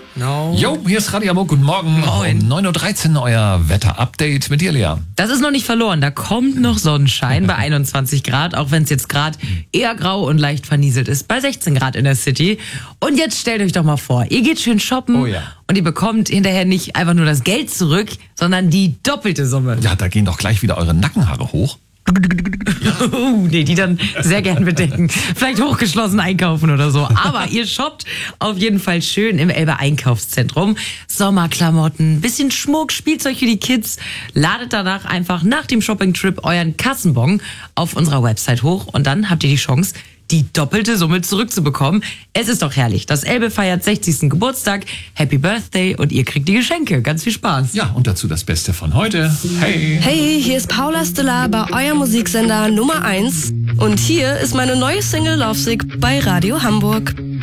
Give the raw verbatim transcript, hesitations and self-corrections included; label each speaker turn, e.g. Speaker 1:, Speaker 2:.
Speaker 1: No.
Speaker 2: Jo, hier ist Radio Hamburg. Guten Morgen.
Speaker 1: Moin.
Speaker 2: Um neun Uhr dreizehn euer Wetter-Update mit dir, Lea.
Speaker 1: Das ist noch nicht verloren. Da kommt noch Sonnenschein bei einundzwanzig Grad, auch wenn es jetzt gerade eher grau und leicht vernieselt ist, bei sechzehn Grad in der City. Und jetzt stellt euch doch mal vor, ihr geht schön shoppen
Speaker 2: Oh ja.
Speaker 1: und ihr bekommt hinterher nicht einfach nur das Geld zurück, sondern die doppelte Summe.
Speaker 2: Ja, da gehen doch gleich wieder eure Nackenhaare hoch.
Speaker 1: Uh, nee, die dann sehr gern bedecken. Vielleicht hochgeschlossen einkaufen oder so. Aber ihr shoppt auf jeden Fall schön im Elbe Einkaufszentrum. Sommerklamotten, bisschen Schmuck, Spielzeug für die Kids. Ladet danach einfach nach dem Shopping-Trip euren Kassenbon auf unserer Website hoch und dann habt ihr die Chance, die doppelte Summe zurückzubekommen. Es ist doch herrlich. Das Elbe feiert sechzigsten Geburtstag. Happy Birthday und ihr kriegt die Geschenke. Ganz viel Spaß.
Speaker 2: Ja, und dazu das Beste von heute. Hey.
Speaker 3: Hey, hier ist Paula Stella bei eurem Musiksender Nummer eins. Und hier ist meine neue Single Lovesick bei Radio Hamburg.